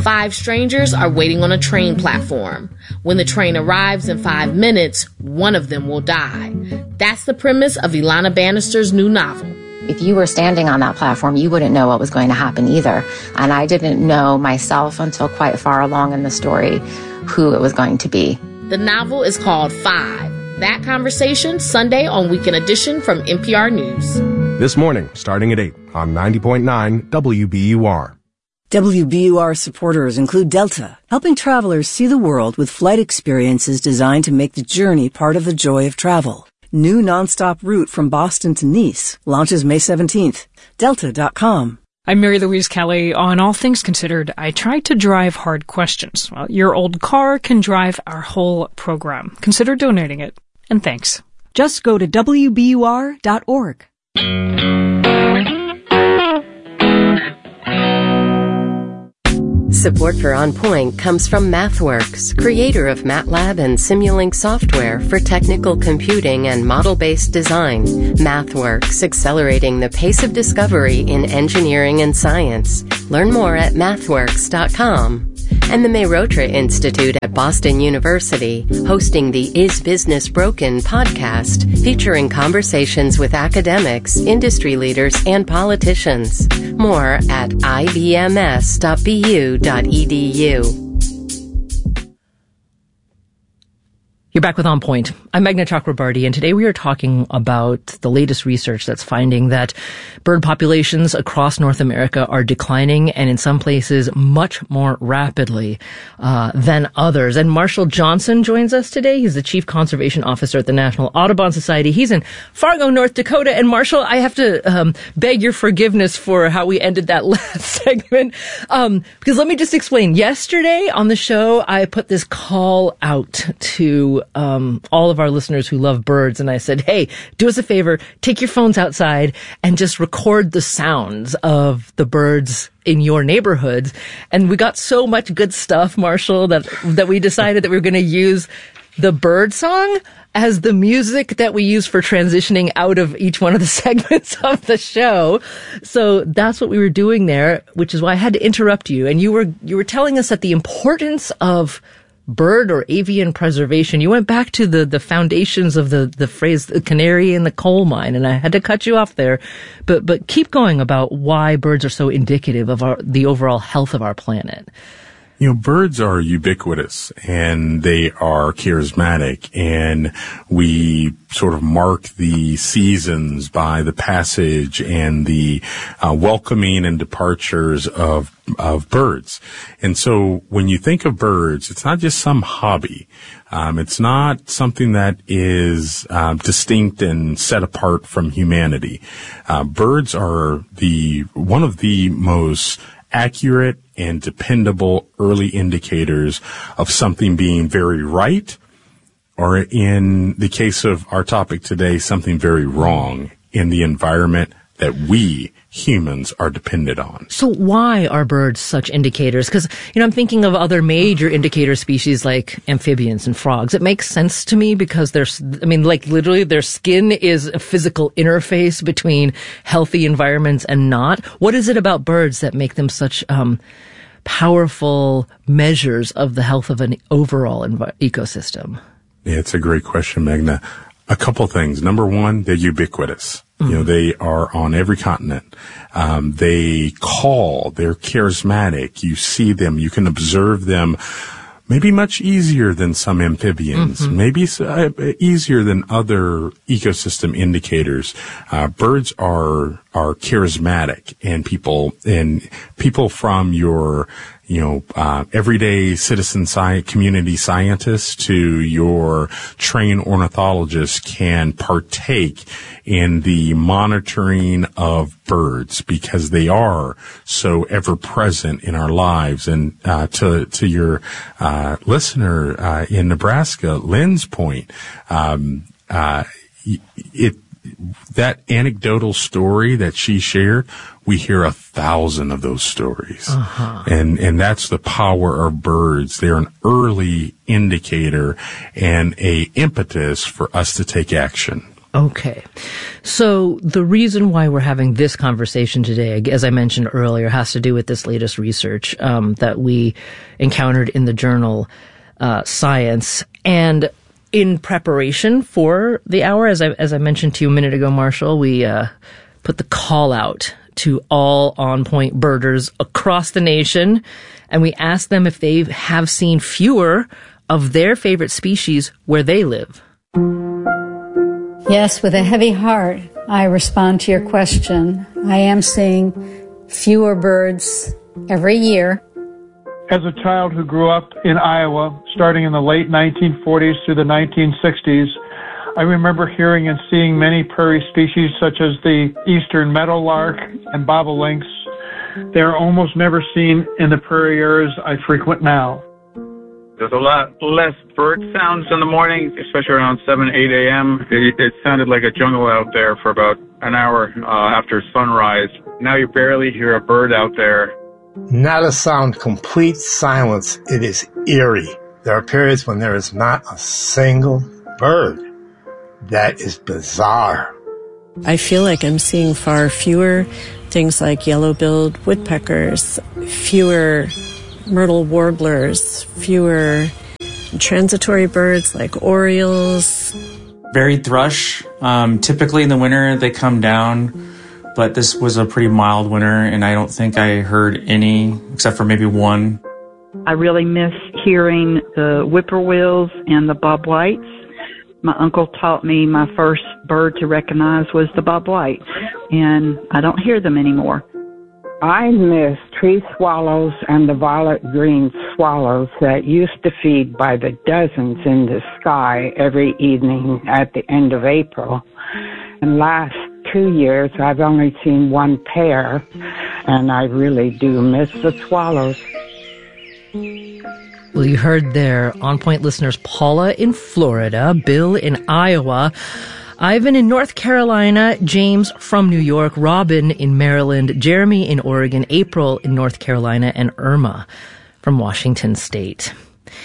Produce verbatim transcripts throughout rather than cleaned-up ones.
Five strangers are waiting on a train platform. When the train arrives in five minutes, one of them will die. That's the premise of Ilana Bannister's new novel. If you were standing on that platform, you wouldn't know what was going to happen either. And I didn't know myself until quite far along in the story who it was going to be. The novel is called Five. That Conversation, Sunday on Weekend Edition from N P R News. This morning, starting at eight on ninety point nine W B U R. W B U R supporters include Delta, helping travelers see the world with flight experiences designed to make the journey part of the joy of travel. New nonstop route from Boston to Nice launches May seventeenth. Delta dot com. I'm Mary Louise Kelly. On All Things Considered, I try to drive hard questions. Well, your old car can drive our whole program. Consider donating it. And thanks. Just go to W B U R dot org. Support for On Point comes from MathWorks, creator of MATLAB and Simulink software for technical computing and model-based design. MathWorks, accelerating the pace of discovery in engineering and science. Learn more at mathworks dot com. And the Mehrotra Institute at Boston University, hosting the Is Business Broken podcast, featuring conversations with academics, industry leaders, and politicians. More at I B M S dot B U dot E D U. You're back with On Point. I'm Meghna Chakrabarty, and today we are talking about the latest research that's finding that bird populations across North America are declining, and in some places much more rapidly uh, than others. And Marshall Johnson joins us today. He's the Chief Conservation Officer at the National Audubon Society. He's in Fargo, North Dakota. And Marshall, I have to um, beg your forgiveness for how we ended that last segment, um, because let me just explain. Yesterday on the show, I put this call out to Um, all of our listeners who love birds. And I said, hey, do us a favor, take your phones outside and just record the sounds of the birds in your neighborhoods. And we got so much good stuff, Marshall, that, that we decided that we were going to use the bird song as the music that we use for transitioning out of each one of the segments of the show. So that's what we were doing there, which is why I had to interrupt you. And you were, you were telling us that the importance of bird or avian preservation, you went back to the, the foundations of the, the phrase, the canary in the coal mine, and I had to cut you off there. But, but keep going about why birds are so indicative of our, the overall health of our planet. You know, birds are ubiquitous and they are charismatic, and we sort of mark the seasons by the passage and the uh, welcoming and departures of of birds. And so when you think of birds, it's not just some hobby. Um, it's not something that is uh, distinct and set apart from humanity. Uh, birds are the one of the most accurate and dependable early indicators of something being very right, or in the case of our topic today, something very wrong in the environment that we humans are dependent on. So why are birds such indicators? Because, you know, I'm thinking of other major indicator species like amphibians and frogs. It makes sense to me because there's, I mean, like literally their skin is a physical interface between healthy environments and not. What is it about birds that make them such um, powerful measures of the health of an overall env- ecosystem? Yeah, it's a great question, Meghna. A couple things. Number one, they're ubiquitous. Mm-hmm. You know, they are on every continent. Um, they call, they're charismatic. You see them, you can observe them maybe much easier than some amphibians, mm-hmm. maybe uh, easier than other ecosystem indicators. Uh, birds are, are charismatic, and people, and people from your, you know, uh, everyday citizen science, community scientists to your trained ornithologists can partake in the monitoring of birds because they are so ever present in our lives. And, uh, to, to your, uh, listener, uh, in Nebraska, Lynn's point, um, uh, it, that anecdotal story that she shared, we hear a thousand of those stories. Uh-huh. And, and that's the power of birds. They're an early indicator and a impetus for us to take action. Okay. So the reason why we're having this conversation today, as I mentioned earlier, has to do with this latest research um, that we encountered in the journal uh, Science. And in preparation for the hour, as I, as I mentioned to you a minute ago, Marshall, we uh, put the call out to all On Point birders across the nation, and we asked them if they have seen fewer of their favorite species where they live. Yes, with a heavy heart, I respond to your question. I am seeing fewer birds every year. As a child who grew up in Iowa, starting in the late nineteen forties through the nineteen sixties, I remember hearing and seeing many prairie species such as the eastern meadowlark and bobolinks. They are almost never seen in the prairie areas I frequent now. There's a lot less bird sounds in the morning, especially around seven, eight a.m. It, it sounded like a jungle out there for about an hour uh, after sunrise. Now you barely hear a bird out there. Not a sound, complete silence. It is eerie. There are periods when there is not a single bird. That is bizarre. I feel like I'm seeing far fewer things like yellow-billed woodpeckers, fewer myrtle warblers, fewer transitory birds like orioles. Varied thrush. Um, typically in the winter they come down, but this was a pretty mild winter and I don't think I heard any except for maybe one. I really miss hearing the whippoorwills and the bobwhites. My uncle taught me my first bird to recognize was the bobwhite, and I don't hear them anymore. I miss tree swallows and the violet green swallows that used to feed by the dozens in the sky every evening at the end of April. In the last two years, I've only seen one pair, and I really do miss the swallows. Well, you heard there On Point listeners Paula in Florida, Bill in Iowa, Ivan in North Carolina, James from New York, Robin in Maryland, Jeremy in Oregon, April in North Carolina, and Irma from Washington State.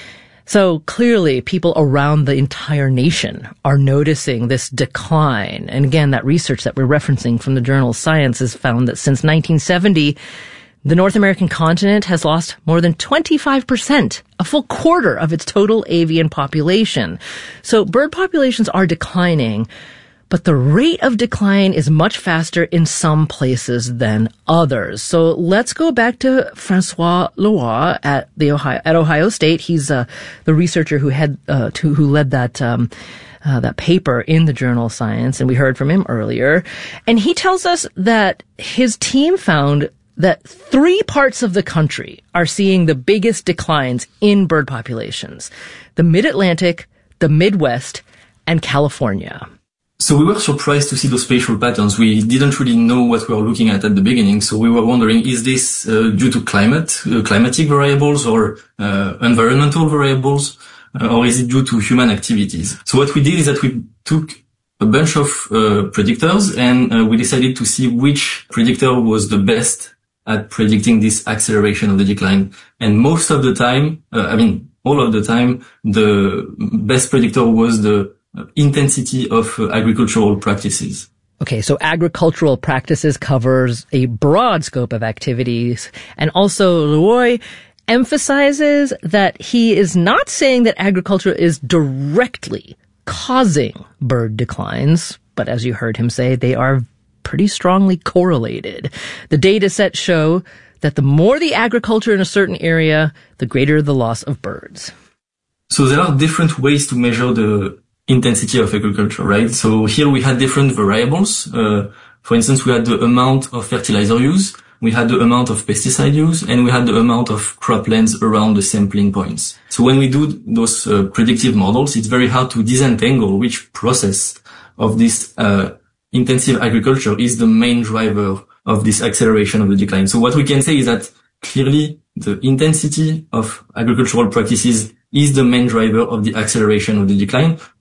So clearly people around the entire nation are noticing this decline. And again, that research that we're referencing from the journal Science has found that since nineteen seventy, the North American continent has lost more than twenty-five percent, a full quarter of its total avian population. So bird populations are declining, but the rate of decline is much faster in some places than others. So let's go back to Francois Leroy at the Ohio, at Ohio State. He's uh, the researcher who had uh, to, who led that um, uh, that paper in the journal Science, and we heard from him earlier. And he tells us that his team found that three parts of the country are seeing the biggest declines in bird populations: the Mid-Atlantic, the Midwest, and California. So we were surprised to see those spatial patterns. We didn't really know what we were looking at at the beginning. So we were wondering, is this uh, due to climate, uh, climatic variables or uh, environmental variables, uh, or is it due to human activities? So what we did is that we took a bunch of uh, predictors and uh, we decided to see which predictor was the best at predicting this acceleration of the decline. And most of the time, uh, I mean, all of the time, the best predictor was the intensity of uh, agricultural practices. Okay, so agricultural practices covers a broad scope of activities. And also, Leroy emphasizes that he is not saying that agriculture is directly causing bird declines, but as you heard him say, they are pretty strongly correlated. The data sets show that the more the agriculture in a certain area, the greater the loss of birds. So there are different ways to measure the intensity of agriculture, right? So here we had different variables. Uh, for instance, we had the amount of fertilizer use, we had the amount of pesticide use, and we had the amount of croplands around the sampling points. So when we do those uh, predictive models, it's very hard to disentangle which process of this uh, intensive agriculture is the main driver of this acceleration of the decline. So what we can say is that clearly the intensity of agricultural practices is the main driver of the acceleration of the decline.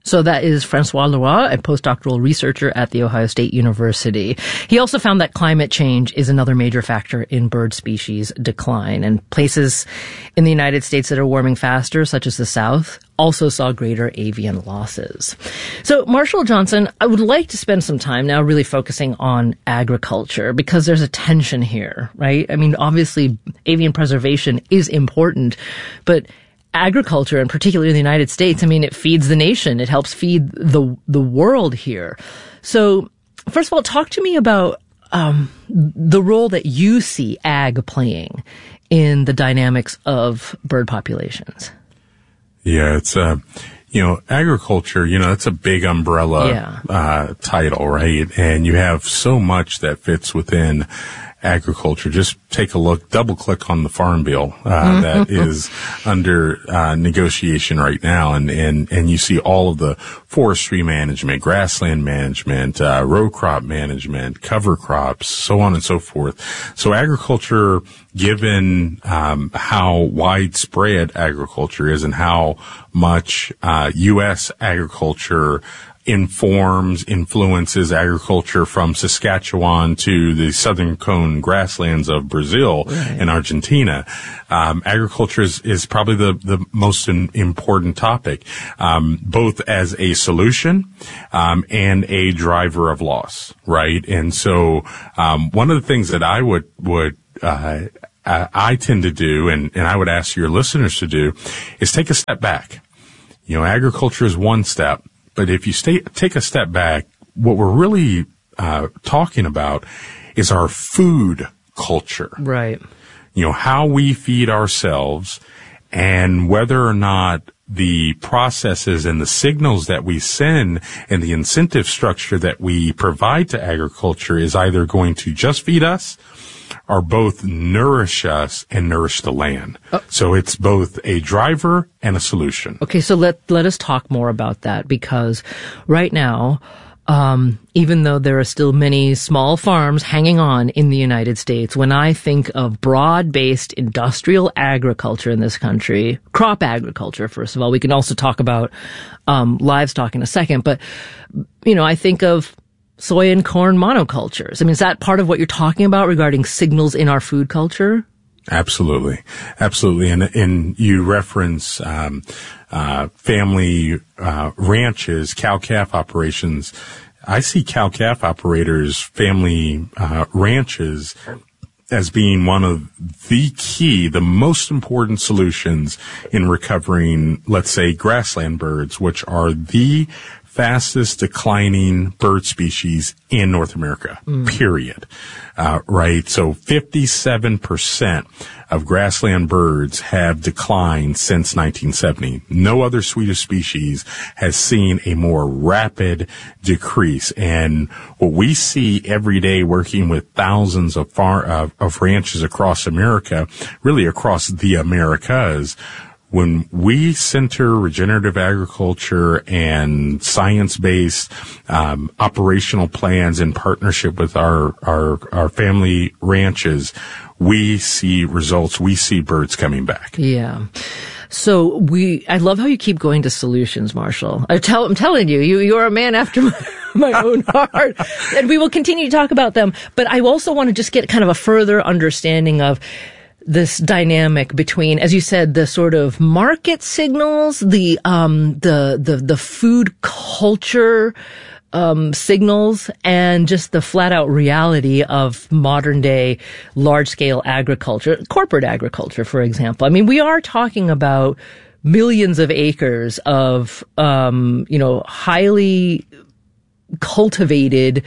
So that is Francois Leroy, a postdoctoral researcher at The Ohio State University. He also found that climate change is another major factor in bird species decline, and places in the United States that are warming faster, such as the South, also saw greater avian losses. So, Marshall Johnson, I would like to spend some time now really focusing on agriculture, because there's a tension here, right? I mean, obviously, avian preservation is important, but agriculture, and particularly in the United States, I mean, it feeds the nation. It helps feed the the world here. So, first of all, talk to me about um, the role that you see ag playing in the dynamics of bird populations. Yeah, it's uh, you know, agriculture. You know, that's a big umbrella yeah. uh, title, right? And you have so much that fits within agriculture. Just take a look, double click on the Farm Bill uh, that is under uh, negotiation right now, and, and and you see all of the forestry management, grassland management, uh, row crop management, cover crops, so on and so forth. So agriculture, given um, how widespread agriculture is and how much uh, U S agriculture informs, influences agriculture from Saskatchewan to the southern cone grasslands of Brazil right. and Argentina. Um, agriculture is, is probably the, the most in, important topic, um, both as a solution, um, and a driver of loss, right? And so, um, one of the things that I would, would, uh, I tend to do, and, and I would ask your listeners to do, is take a step back. You know, agriculture is one step. But if you stay, take a step back, what we're really uh, talking about is our food culture. Right. You know, how we feed ourselves and whether or not the processes and the signals that we send and the incentive structure that we provide to agriculture is either going to just feed us or both nourish us and nourish the land. Oh. So it's both a driver and a solution. Okay, so let let us talk more about that, because right now, um, even though there are still many small farms hanging on in the United States, when I think of broad-based industrial agriculture in this country, crop agriculture, first of all, we can also talk about um, livestock in a second, but, you know, I think of soy and corn monocultures. I mean, is that part of what you're talking about regarding signals in our food culture? Absolutely. Absolutely. And, and you reference, um, uh, family, uh, ranches, cow-calf operations. I see cow-calf operators, family, uh, ranches as being one of the key, the most important solutions in recovering, let's say, grassland birds, which are the fastest declining bird species in North America, mm. period. Uh, right? So fifty-seven percent of grassland birds have declined since nineteen seventy. No other Swedish species has seen a more rapid decrease. And what we see every day working with thousands of far, uh, of ranches across America, really across the Americas, when we center regenerative agriculture and science-based um, operational plans in partnership with our, our our family ranches, we see results. We see birds coming back. Yeah. So we, I love how you keep going to solutions, Marshall. I tell, I'm telling you, you, you're a man after my, my own heart. And we will continue to talk about them. But I also want to just get kind of a further understanding of this dynamic between, as you said, the sort of market signals, the, um, the, the, the food culture, um, signals, and just the flat out reality of modern day large scale agriculture, corporate agriculture, for example. I mean, we are talking about millions of acres of, um, you know, highly cultivated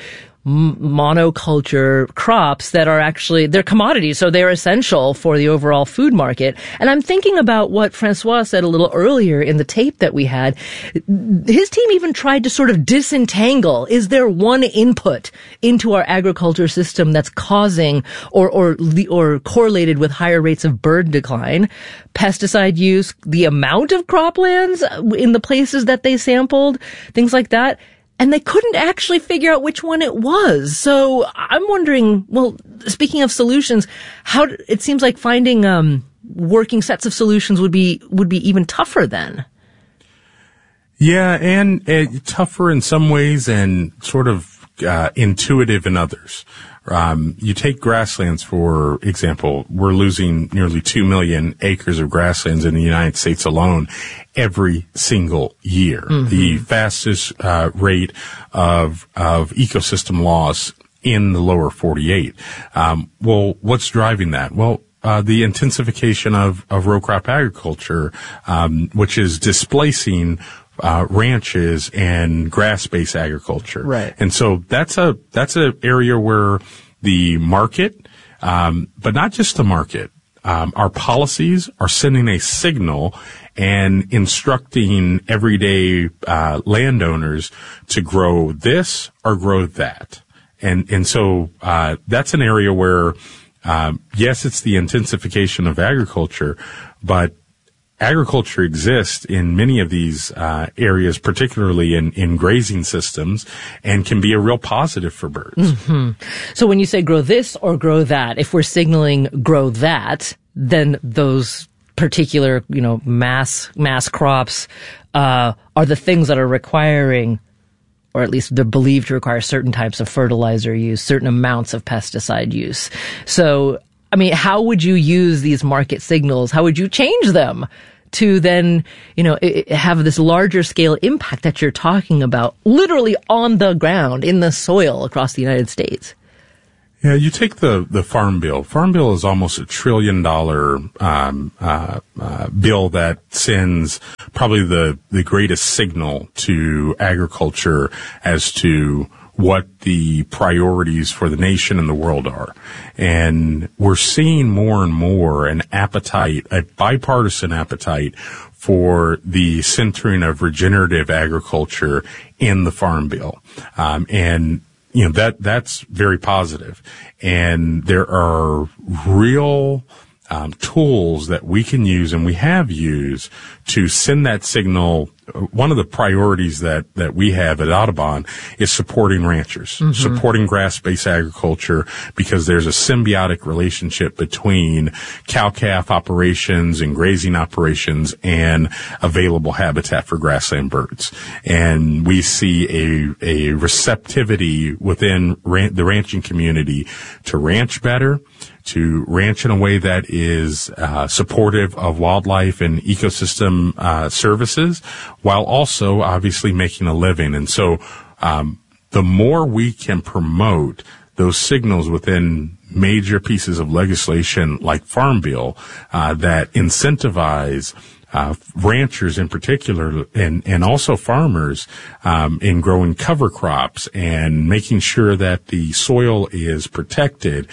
monoculture crops that are actually, they're commodities, so they're essential for the overall food market. And I'm thinking about what Francois said a little earlier in the tape that we had. His team even tried to sort of disentangle, is there one input into our agriculture system that's causing or, or, or correlated with higher rates of bird decline? Pesticide use, the amount of croplands in the places that they sampled, things like that. And they couldn't actually figure out which one it was. So I'm wondering, well, speaking of solutions, how, it seems like finding, um, working sets of solutions would be, would be even tougher then. Yeah, and uh, tougher in some ways and sort of uh, intuitive in others. Um, you take grasslands, for example. We're losing nearly two million acres of grasslands in the United States alone every single year. Mm-hmm. The fastest uh, rate of of ecosystem loss in the lower forty-eight. Um, well, what's driving that? Well, uh, the intensification of, of row crop agriculture, um, which is displacing Uh, ranches and grass-based agriculture. Right. And so that's a, that's an area where the market, um, but not just the market, um, our policies are sending a signal and instructing everyday, uh, landowners to grow this or grow that. And, and so, uh, that's an area where, um, yes, it's the intensification of agriculture, but agriculture exists in many of these uh, areas, particularly in, in grazing systems, and can be a real positive for birds. Mm-hmm. So when you say grow this or grow that, if we're signaling grow that, then those particular, you know, mass mass crops uh, are the things that are requiring, or at least they're believed to require, certain types of fertilizer use, certain amounts of pesticide use. So I mean, how would you use these market signals? How would you change them to then, you know, have this larger scale impact that you're talking about, literally on the ground, in the soil across the United States? Yeah, you take the, the Farm Bill. Farm Bill is almost a trillion dollar um, uh, uh, bill that sends probably the, the greatest signal to agriculture as to what the priorities for the nation and the world are. And we're seeing more and more an appetite, a bipartisan appetite for the centering of regenerative agriculture in the Farm Bill. Um, and, you know, that, that's very positive. And there are real Um, tools that we can use and we have used to send that signal. One of the priorities that, that we have at Audubon is supporting ranchers, mm-hmm. supporting grass-based agriculture, because there's a symbiotic relationship between cow-calf operations and grazing operations and available habitat for grassland birds. And we see a, a receptivity within ran- the ranching community to ranch better, to ranch in a way that is uh, supportive of wildlife and ecosystem uh, services, while also obviously making a living. And so um, the more we can promote those signals within major pieces of legislation like Farm Bill uh, that incentivize Uh, ranchers in particular, and, and also farmers, um, in growing cover crops and making sure that the soil is protected,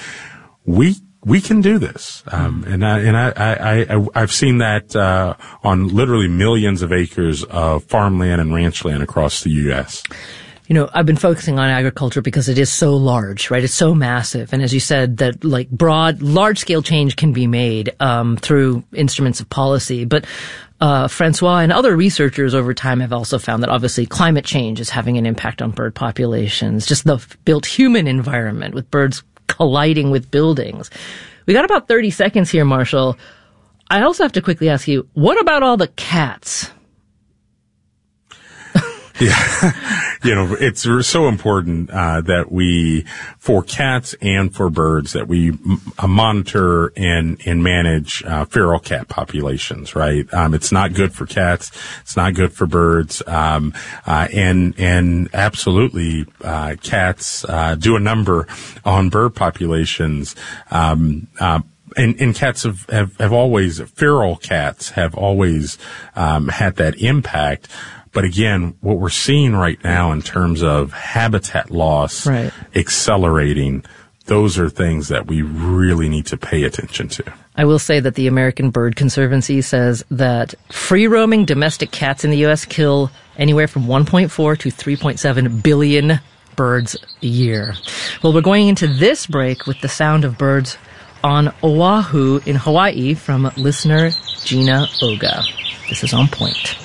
we we can do this. Um, and I, and I, I, I, I've seen that, uh, on literally millions of acres of farmland and ranchland across the U S. You know, I've been focusing on agriculture because it is so large, right? It's so massive. And as you said, that like broad, large scale change can be made, um, through instruments of policy. But, uh, Francois and other researchers over time have also found that obviously climate change is having an impact on bird populations, just the built human environment with birds colliding with buildings. We got about thirty seconds here, Marshall. I also have to quickly ask you, what about all the cats? Yeah, you know, it's so important uh, that we, for cats and for birds, that we m- monitor and and manage uh, feral cat populations. Right? Um, it's not good for cats. It's not good for birds. Um, uh, and and absolutely, uh, cats uh, do a number on bird populations. Um, uh, And, and cats have, have, have always, feral cats have always um, had that impact. But again, what we're seeing right now in terms of habitat loss right. accelerating, those are things that we really need to pay attention to. I will say that the American Bird Conservancy says that free-roaming domestic cats in the U S kill anywhere from one point four to three point seven billion birds a year. Well, we're going into this break with the sound of birds on Oahu in Hawaii from listener Gina Oga. This is On Point.